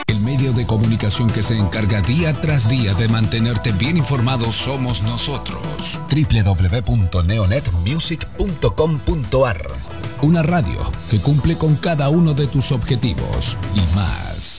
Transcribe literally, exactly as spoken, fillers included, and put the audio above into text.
El medio de comunicación que se encarga día tras día de mantenerte bien informado somos nosotros. doble u doble u doble u punto neonet music punto com punto a r. Una radio que cumple con cada uno de tus objetivos y más.